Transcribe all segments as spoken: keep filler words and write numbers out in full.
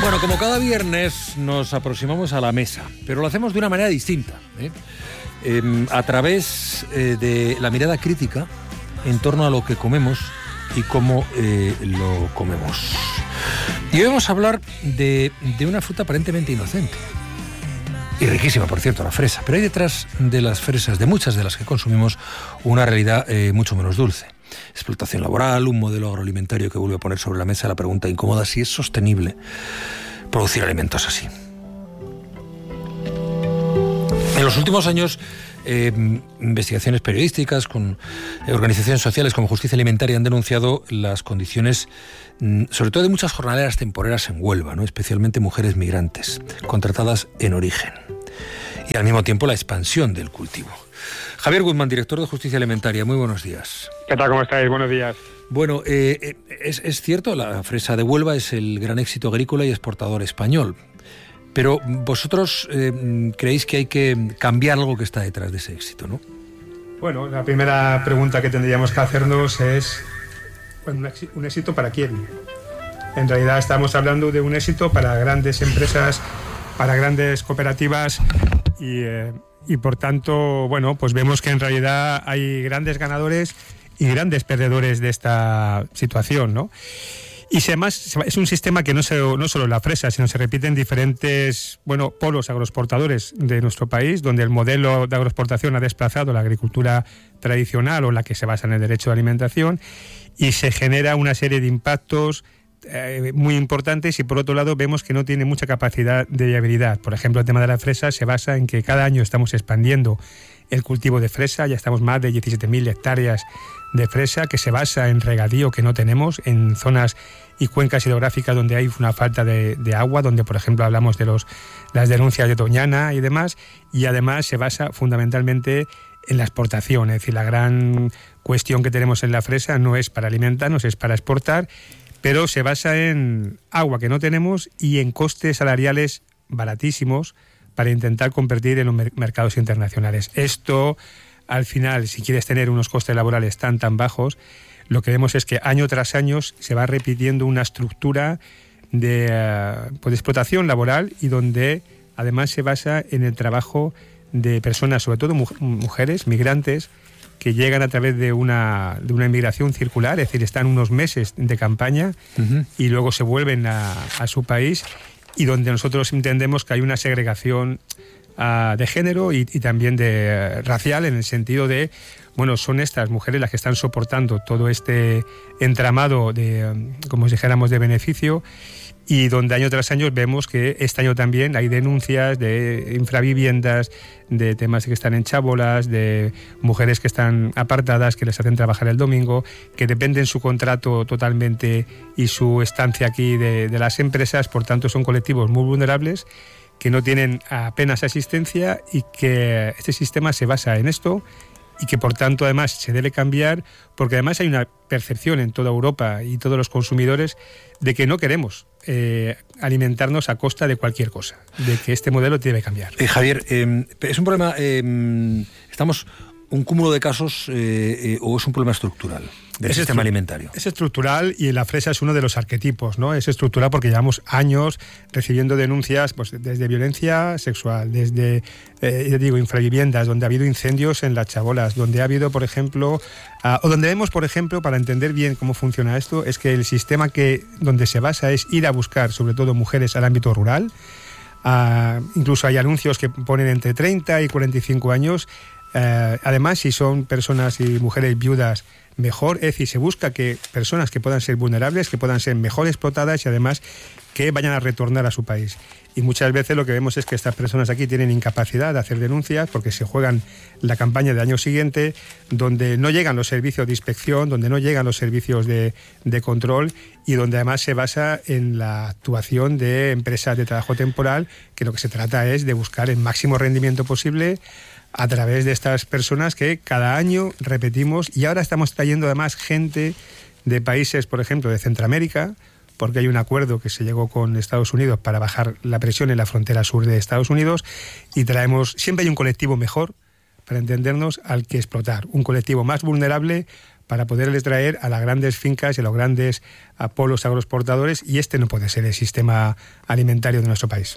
Bueno, como cada viernes nos aproximamos a la mesa, pero lo hacemos de una manera distinta, ¿eh? Eh, a través eh, de la mirada crítica en torno a lo que comemos y cómo eh, lo comemos. Y hoy vamos a hablar de, de una fruta aparentemente inocente y riquísima, por cierto, la fresa, pero hay detrás de las fresas, de muchas de las que consumimos, una realidad eh, mucho menos dulce. Explotación laboral, un modelo agroalimentario que vuelve a poner sobre la mesa la pregunta incómoda si es sostenible producir alimentos así. En los últimos años, eh, investigaciones periodísticas con eh, organizaciones sociales como Justicia Alimentaria han denunciado las condiciones, mm, sobre todo de muchas jornaleras temporeras en Huelva, ¿no? Especialmente mujeres migrantes, contratadas en origen. Y al mismo tiempo la expansión del cultivo. Javier Guzmán, director de Justicia Alimentaria, muy buenos días. ¿Qué tal? ¿Cómo estáis? Buenos días. Bueno, eh, es, es cierto, la fresa de Huelva es el gran éxito agrícola y exportador español, pero vosotros eh, creéis que hay que cambiar algo que está detrás de ese éxito, ¿no? Bueno, la primera pregunta que tendríamos que hacernos es, bueno, ¿un éxito para quién? En realidad estamos hablando de un éxito para grandes empresas, para grandes cooperativas y... Eh, Y por tanto, bueno, pues vemos que en realidad hay grandes ganadores y grandes perdedores de esta situación, ¿no? Y además es un sistema que no, se, no solo la fresa, sino se repite en diferentes, bueno, polos agroexportadores de nuestro país, donde el modelo de agroexportación ha desplazado la agricultura tradicional o la que se basa en el derecho de alimentación y se genera una serie de impactos Eh, muy importantes y por otro lado vemos que no tiene mucha capacidad de viabilidad. Por ejemplo, el tema de la fresa se basa en que cada año estamos expandiendo el cultivo de fresa, ya estamos más de diecisiete mil hectáreas de fresa, que se basa en regadío que no tenemos en zonas y cuencas hidrográficas donde hay una falta de, de agua, donde por ejemplo hablamos de los, las denuncias de Doñana y demás, y además se basa fundamentalmente en la exportación, es decir, la gran cuestión que tenemos en la fresa no es para alimentarnos, es para exportar, pero se basa en agua que no tenemos y en costes salariales baratísimos para intentar competir en los mercados internacionales. Esto, al final, si quieres tener unos costes laborales tan tan bajos, lo que vemos es que año tras año se va repitiendo una estructura de, pues, de explotación laboral y donde además se basa en el trabajo de personas, sobre todo mujeres, migrantes, que llegan a través de una, de una inmigración circular, es decir, están unos meses de campaña uh-huh. y luego se vuelven a, a su país, y donde nosotros entendemos que hay una segregación uh, de género y, y también de uh, racial, en el sentido de, bueno, son estas mujeres las que están soportando todo este entramado de, um, como si dijéramos, de beneficio, y donde año tras año vemos que este año también hay denuncias de infraviviendas, de temas que están en chábolas, de mujeres que están apartadas, que les hacen trabajar el domingo, que dependen su contrato totalmente y su estancia aquí de, de las empresas. Por tanto, son colectivos muy vulnerables que no tienen apenas asistencia y que este sistema se basa en esto y que por tanto además se debe cambiar, porque además hay una percepción en toda Europa y todos los consumidores de que no queremos eh, alimentarnos a costa de cualquier cosa, de que este modelo debe cambiar. Eh, Javier, eh, ¿es un problema, eh, estamos un cúmulo de casos eh, eh, o es un problema estructural del es sistema alimentario? Es estructural y la fresa es uno de los arquetipos, ¿no? Es estructural porque llevamos años recibiendo denuncias, pues desde violencia sexual, desde, eh, yo digo, infraviviendas, donde ha habido incendios en las chabolas, donde ha habido, por ejemplo, uh, o donde vemos, por ejemplo, para entender bien cómo funciona esto, es que el sistema que donde se basa es ir a buscar, sobre todo mujeres, al ámbito rural. Uh, incluso hay anuncios que ponen entre treinta y cuarenta y cinco años. Uh, además, si son personas y mujeres viudas, mejor, es decir, se busca que personas que puedan ser vulnerables, que puedan ser mejor explotadas y además que vayan a retornar a su país. Y muchas veces lo que vemos es que estas personas aquí tienen incapacidad de hacer denuncias porque se juegan la campaña del año siguiente, donde no llegan los servicios de inspección, donde no llegan los servicios de, de control y donde además se basa en la actuación de empresas de trabajo temporal, que lo que se trata es de buscar el máximo rendimiento posible a través de estas personas que cada año repetimos, y ahora estamos trayendo además gente de países, por ejemplo, de Centroamérica, porque hay un acuerdo que se llegó con Estados Unidos para bajar la presión en la frontera sur de Estados Unidos, y traemos, siempre hay un colectivo mejor, para entendernos, al que explotar, un colectivo más vulnerable para poderles traer a las grandes fincas y a los grandes a polos agroexportadores, y este no puede ser el sistema alimentario de nuestro país.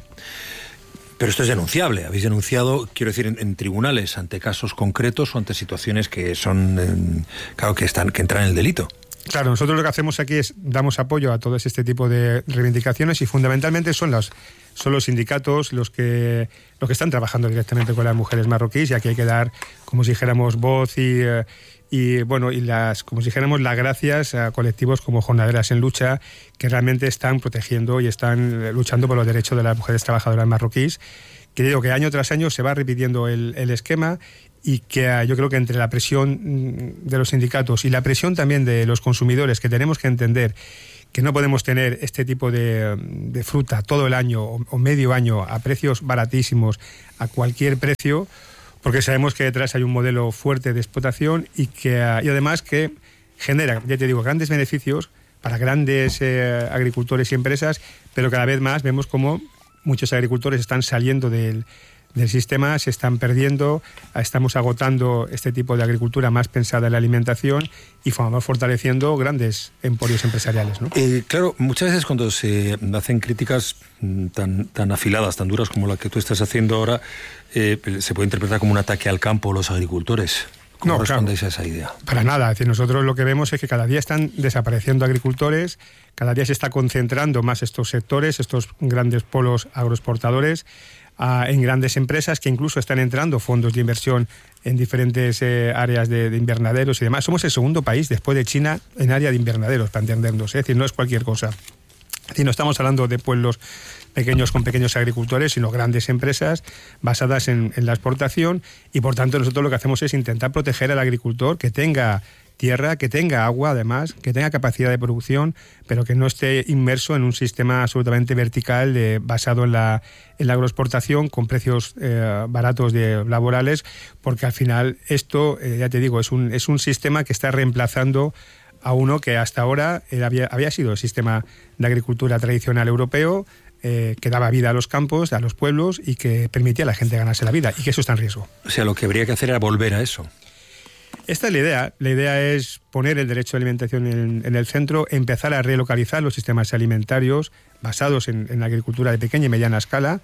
Pero esto es denunciable. Habéis denunciado, quiero decir, en, en tribunales, ante casos concretos o ante situaciones que son, eh, claro, que están, que entran en el delito. Claro, nosotros lo que hacemos aquí es damos apoyo a todo este tipo de reivindicaciones, y fundamentalmente son los, son los sindicatos los que, los que están trabajando directamente con las mujeres marroquíes, y aquí hay que dar, como si dijéramos, voz y... Eh, y bueno, y las, como si dijéramos, las gracias a colectivos como Jornaleras en Lucha, que realmente están protegiendo y están luchando por los derechos de las mujeres trabajadoras marroquíes, que digo que año tras año se va repitiendo el, el esquema, y que uh, yo creo que entre la presión de los sindicatos y la presión también de los consumidores, que tenemos que entender que no podemos tener este tipo de, de fruta todo el año o, o medio año a precios baratísimos, a cualquier precio, porque sabemos que detrás hay un modelo fuerte de explotación, y que y además que genera, ya te digo, grandes beneficios para grandes eh, agricultores y empresas, pero cada vez más vemos como muchos agricultores están saliendo del, del sistema, se están perdiendo, estamos agotando este tipo de agricultura más pensada en la alimentación, y vamos fortaleciendo grandes emporios empresariales, ¿no? Eh, claro, muchas veces cuando se hacen críticas tan, tan afiladas, tan duras como la que tú estás haciendo ahora, eh, se puede interpretar como un ataque al campo o los agricultores. ¿Cómo no, respondéis claro, a esa idea? Para nada. Es decir, nosotros lo que vemos es que cada día están desapareciendo agricultores, cada día se está concentrando más estos sectores, estos grandes polos agroexportadores, uh, en grandes empresas que incluso están entrando fondos de inversión en diferentes eh, áreas de, de invernaderos y demás. Somos el segundo país después de China en área de invernaderos, para entendernos, ¿eh? Es decir, no es cualquier cosa. Es decir, no estamos hablando de pueblos pequeños con pequeños agricultores, sino grandes empresas basadas en, en la exportación, y por tanto nosotros lo que hacemos es intentar proteger al agricultor, que tenga tierra, que tenga agua además, que tenga capacidad de producción, pero que no esté inmerso en un sistema absolutamente vertical de, basado en la, en la agroexportación con precios eh, baratos de laborales, porque al final esto, eh, ya te digo, es un, es un sistema que está reemplazando a uno que hasta ahora había, había sido el sistema de agricultura tradicional europeo, eh, que daba vida a los campos, a los pueblos, y que permitía a la gente ganarse la vida, y que eso está en riesgo. O sea, lo que habría que hacer era volver a eso. Esta es la idea. La idea es poner el derecho a alimentación en, en el centro, empezar a relocalizar los sistemas alimentarios basados en, en la agricultura de pequeña y mediana escala,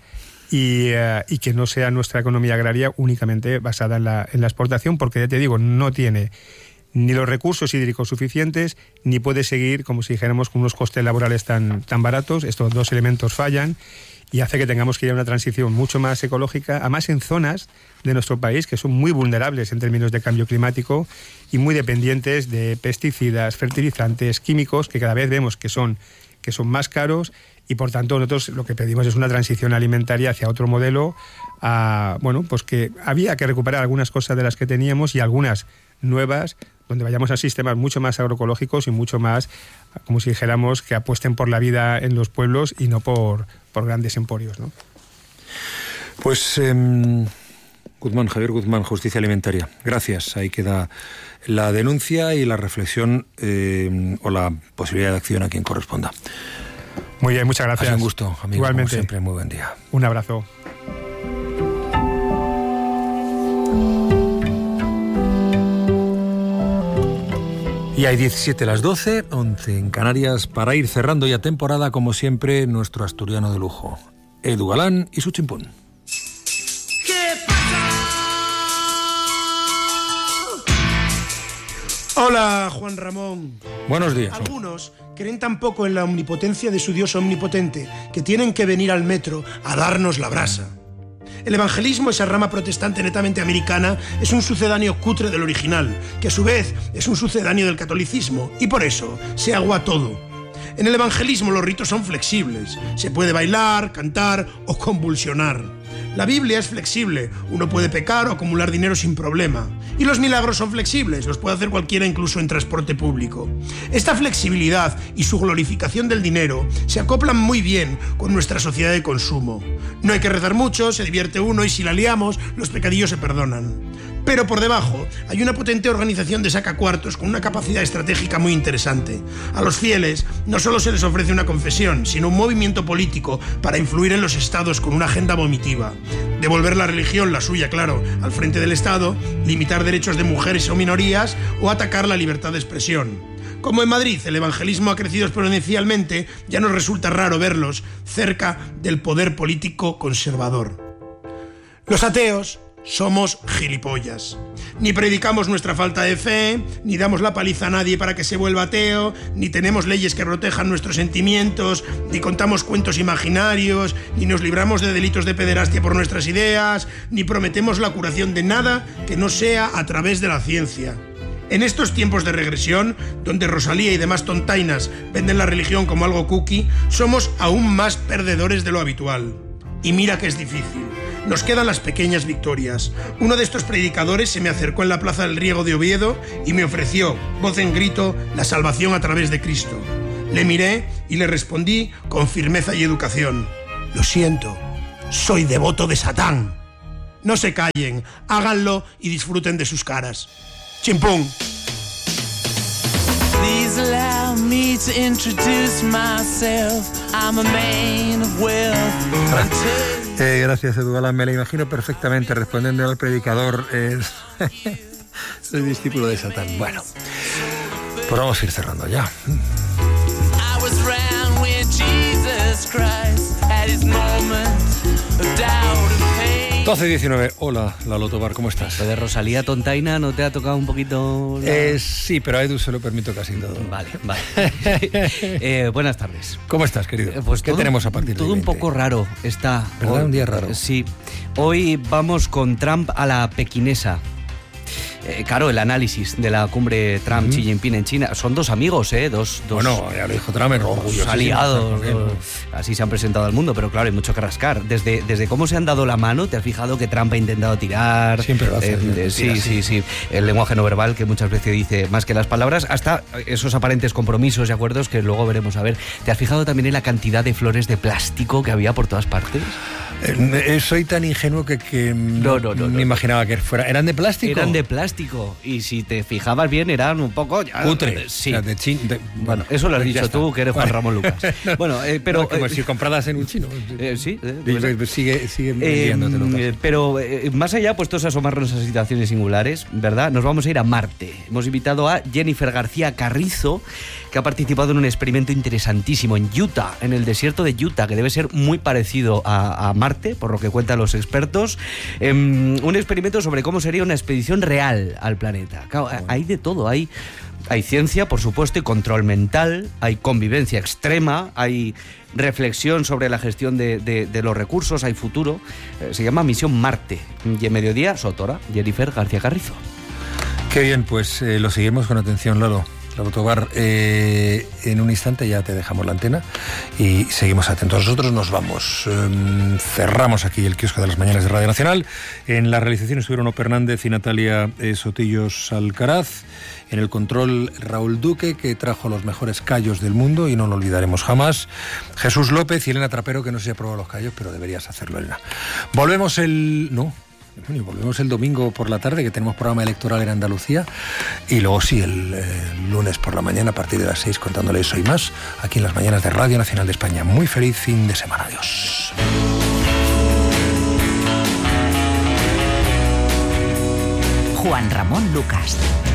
y, uh, y que no sea nuestra economía agraria únicamente basada en la, en la exportación, porque ya te digo, no tiene ni los recursos hídricos suficientes, ni puede seguir, como si dijéramos, con unos costes laborales tan, tan baratos. Estos dos elementos fallan y hace que tengamos que ir a una transición mucho más ecológica, además en zonas de nuestro país que son muy vulnerables en términos de cambio climático y muy dependientes de pesticidas, fertilizantes, químicos, que cada vez vemos que son, que son más caros, y por tanto nosotros lo que pedimos es una transición alimentaria hacia otro modelo, a, bueno, pues que había que recuperar algunas cosas de las que teníamos y algunas nuevas, donde vayamos a sistemas mucho más agroecológicos y mucho más, como si dijéramos, que apuesten por la vida en los pueblos y no por, por grandes emporios, ¿no? Pues eh, Guzmán, Javier Guzmán, Justicia Alimentaria. Gracias. Ahí queda la denuncia y la reflexión eh, o la posibilidad de acción a quien corresponda. Muy bien, muchas gracias. Ha sido un gusto, amigo. Igualmente. Como siempre, muy buen día. Un abrazo. Y hay diecisiete las doce, once en Canarias, para ir cerrando ya temporada, como siempre, nuestro asturiano de lujo, Edu Galán y su chimpún. ¿Qué pasa? Hola, Juan Ramón. Buenos días. Algunos creen tan poco en la omnipotencia de su Dios omnipotente que tienen que venir al metro a darnos la brasa. El evangelismo, esa rama protestante netamente americana, es un sucedáneo cutre del original, que a su vez es un sucedáneo del catolicismo, y por eso se agua todo. En el evangelismo los ritos son flexibles, se puede bailar, cantar o convulsionar. La Biblia es flexible, uno puede pecar o acumular dinero sin problema. Y los milagros son flexibles, los puede hacer cualquiera incluso en transporte público. Esta flexibilidad y su glorificación del dinero se acoplan muy bien con nuestra sociedad de consumo. No hay que rezar mucho, se divierte uno y si la liamos, los pecadillos se perdonan. Pero por debajo hay una potente organización de sacacuartos con una capacidad estratégica muy interesante. A los fieles no solo se les ofrece una confesión, sino un movimiento político para influir en los estados con una agenda vomitiva. devolver la religión, la suya, claro, al frente del Estado, limitar derechos de mujeres o minorías o atacar la libertad de expresión. Como en Madrid el evangelismo ha crecido exponencialmente, ya nos resulta raro verlos cerca del poder político conservador. Los ateos somos gilipollas. Ni predicamos nuestra falta de fe, ni damos la paliza a nadie para que se vuelva ateo, ni tenemos leyes que protejan nuestros sentimientos, ni contamos cuentos imaginarios, ni nos libramos de delitos de pederastia por nuestras ideas, ni prometemos la curación de nada que no sea a través de la ciencia. En estos tiempos de regresión, donde Rosalía y demás tontainas venden la religión como algo cookie, somos aún más perdedores de lo habitual. Y mira que es difícil. Nos quedan las pequeñas victorias. Uno de estos predicadores se me acercó en la Plaza del Riego de Oviedo y me ofreció, voz en grito, la salvación a través de Cristo. Le miré y le respondí con firmeza y educación. Lo siento, soy devoto de Satán. No se callen, háganlo y disfruten de sus caras. ¡Chimpún! Please allow me to introduce myself. I'm a man of wealth. Eh, gracias, Edu Galán. Me la imagino perfectamente respondiendo al predicador. Eh, soy discípulo de Satán. Bueno, pues vamos a ir cerrando ya. doce diecinueve. Hola, Lalo Tobar, ¿cómo estás? Lo de Rosalía tontaina, ¿no te ha tocado un poquito? La... Eh, sí, pero a Edu se lo permito casi todo. Vale, vale. eh, buenas tardes. ¿Cómo estás, querido? Pues ¿Qué todo, tenemos a partir de Todo un poco raro está. ¿Verdad? Hoy, un día raro. Sí. Hoy vamos con Trump a la pequinesa. Eh, claro, el análisis de la cumbre Trump-Xi uh-huh. Jinping en China. Son dos amigos, ¿eh? Dos, dos bueno, ya lo dijo Trump, dos aliados. Dos, así se han presentado al mundo, pero claro, hay mucho que rascar. Desde, desde cómo se han dado la mano, ¿te has fijado que Trump ha intentado tirar? Siempre lo hace. Eh, eh, sí, sí, sí. El lenguaje no verbal, que muchas veces dice más que las palabras, hasta esos aparentes compromisos y acuerdos que luego veremos a ver. ¿Te has fijado también en la cantidad de flores de plástico que había por todas partes? Eh, soy tan ingenuo que, que no, no, no, me no, imaginaba que fuera. ¿Eran de plástico? Eran de plástico. Y si te fijabas bien, eran un poco... Ya, cutre. Sí. O sea, de chin, de, bueno, eso lo has dicho tú, que eres Juan Ramón Lucas. no, bueno, eh, pero... No, como eh, si compradas en un chino. Eh, sí. Eh, pues, sigue sigue eh, eh, Pero eh, más allá, puestos a asomarnos a situaciones singulares, ¿verdad? Nos vamos a ir a Marte. Hemos invitado a Jennifer García Carrizo, que ha participado en un experimento interesantísimo en Utah, en el desierto de Utah, que debe ser muy parecido a, a Marte, por lo que cuentan los expertos. Eh, un experimento sobre cómo sería una expedición real al planeta. Claro, hay de todo, hay... Hay ciencia, por supuesto, y control mental, hay convivencia extrema, hay reflexión sobre la gestión de, de, de los recursos, hay futuro. Eh, se llama Misión Marte. Y en mediodía, su autora, Jennifer García Carrizo. Qué bien, pues eh, lo seguimos con atención, Lalo. Lalo Tobar, eh, en un instante ya te dejamos la antena y seguimos atentos. Nosotros nos vamos. Eh, cerramos aquí el kiosco de las mañanas de Radio Nacional. En la realización estuvieron Ope Hernández y Natalia eh, Sotillos Alcaraz. En el control, Raúl Duque, que trajo los mejores callos del mundo y no lo olvidaremos jamás. Jesús López y Elena Trapero, que no sé si ha probado los callos, pero deberías hacerlo, Elena. Volvemos el... No... Bueno, y volvemos el domingo por la tarde, que tenemos programa electoral en Andalucía, y luego sí, el, el lunes por la mañana a partir de las seis contándole eso y más, aquí en las mañanas de Radio Nacional de España. Muy feliz fin de semana. Adiós. Juan Ramón Lucas.